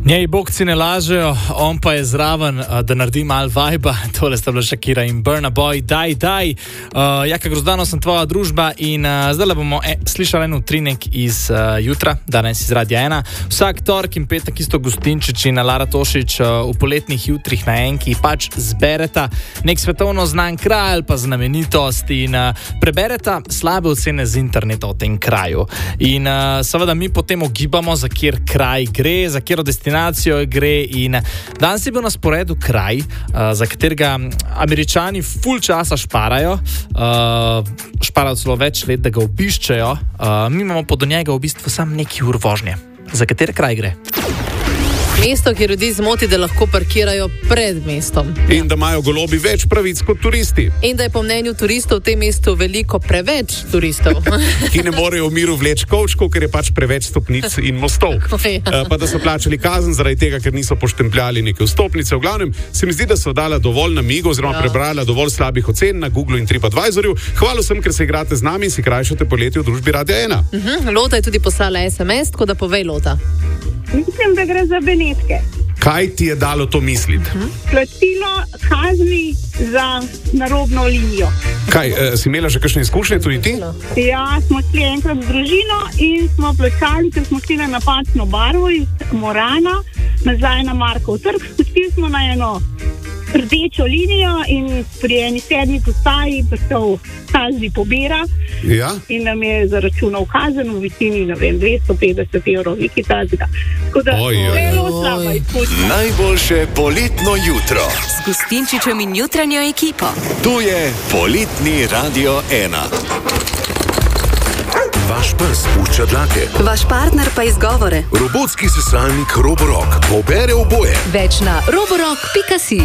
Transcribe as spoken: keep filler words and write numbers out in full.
Njej bogci ne lažejo, on pa je zraven, da naredi malo vajba. Tole sta bila Shakira in Burna Boy, daj, daj. Uh, Jaka Grozdano sem tvoja družba in uh, zdaj bomo e, slišali en utrinek iz uh, jutra, danes iz Radia ena. Vsak torek in petek isto Gustinčič in Lara Tošič uh, v poletnih jutrih na Enki pač zbereta nek svetovno znan kraj ali pa znamenitost in uh, prebereta slabe ocene z interneta o tem kraju. In uh, seveda mi potem ogibamo, za kjer kraj gre, za kjer destinacijo gre in danes je bil na sporedu kraj, uh, za katerega Američani ful časa šparajo, uh, šparajo celo več let, da ga obiščejo. Uh, mi imamo pa do njega v bistvu sam neki ur vožnje. Za kater kraj gre? Mesto, ki ljudi zmoti, da lahko parkirajo pred mestom. In da imajo golobi več pravic kot turisti. In da je po mnenju turistov v tem mestu veliko preveč turistov. Ki ne morejo v miru vleči kovčkov, ker je pač preveč stopnic in mostov. Ja. Pa da so plačali kazen zaradi tega, ker niso poštempljali neke vstopnice. V glavnem se mi zdi, da so dala dovolj namigov oziroma ja. prebrala dovolj slabih ocen na Google in TripAdvisorju. Hvala vsem, ker se igrate z nami in si krajšate poletje v družbi Radia ena. Uh-huh. Lota je tudi poslala es em es, tako da povej, Lota. Mislim, da gre za Benetke. Kaj ti je dalo to misliti? Uh-huh. Plačilo kazni za narobno linijo. Kaj, eh, si imela že kakšne izkušnje tudi ti? Ja, smo šli enkrat z družino in smo plačali, ker smo šli na napačno barvo iz Morana nazaj na Markov trg. Skočili smo na eno rdečo linijo in pri eni sedmi postaji prišel kazni pobira. Ja? In nam je zaračunal kazen v višini, ne vem, dvesto petdeset evrov, nekaj takega. Tako da, zelo slaba izkušnja. Najboljše poletno jutro. S Gustinčičem in jutranjo ekipo. Tu je poletni Radio ena. Vaš pes pušča dlake. Vaš partner pa izgovore. Robotski sesalnik Roborock pobere oboje. Več na roborock pika si.